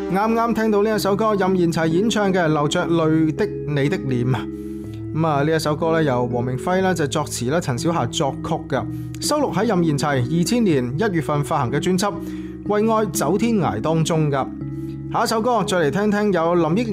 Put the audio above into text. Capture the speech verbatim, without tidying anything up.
啱啱聽到呢一首歌，任賢齊演唱嘅《流着淚的你的臉》。咁啊，呢一首歌咧由黃明輝咧就作詞啦，陳小霞作曲嘅，收錄喺任賢齊二千年一月份發行嘅專輯《為愛走天涯》當中噶。下一首歌再嚟聽聽有林憶